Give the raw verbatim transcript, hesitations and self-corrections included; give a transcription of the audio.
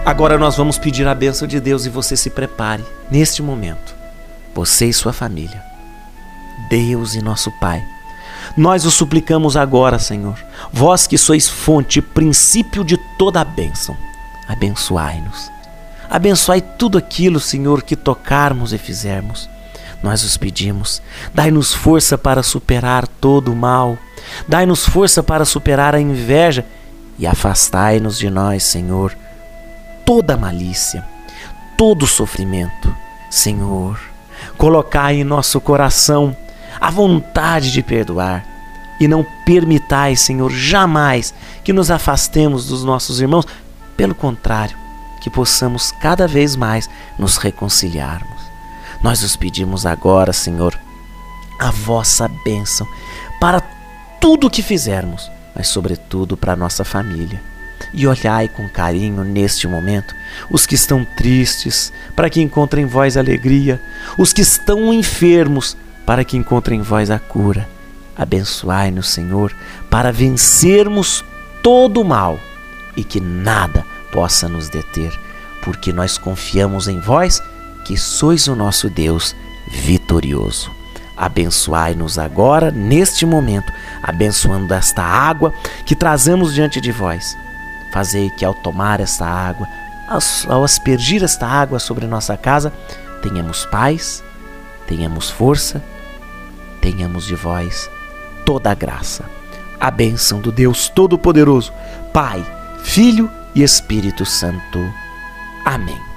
Agora nós vamos pedir a bênção de Deus e você se prepare neste momento. Você e sua família. Deus e nosso Pai, nós o suplicamos agora, Senhor, vós que sois fonte e princípio de toda a bênção, abençoai-nos. Abençoai tudo aquilo, Senhor, que tocarmos e fizermos. Nós os pedimos, dai-nos força para superar todo o mal, dai-nos força para superar a inveja e afastai-nos de nós, Senhor, toda malícia, todo sofrimento. Senhor, colocai em nosso coração a vontade de perdoar e não permitais, Senhor, jamais que nos afastemos dos nossos irmãos. Pelo contrário, que possamos cada vez mais nos reconciliarmos. Nós os pedimos agora, Senhor, a vossa bênção para tudo o que fizermos, mas sobretudo para a nossa família. E olhai com carinho neste momento os que estão tristes, para que encontrem em vós alegria, os que estão enfermos, para que encontrem em vós a cura. Abençoai-nos, Senhor, para vencermos todo o mal e que nada possa nos deter, porque nós confiamos em vós, que sois o nosso Deus vitorioso. Abençoai-nos agora, neste momento, abençoando esta água que trazemos diante de vós. Fazei que ao tomar esta água, ao aspergir esta água sobre nossa casa, tenhamos paz, tenhamos força, tenhamos de vós toda a graça. A bênção do Deus Todo-Poderoso, Pai, Filho e Espírito Santo. Amém.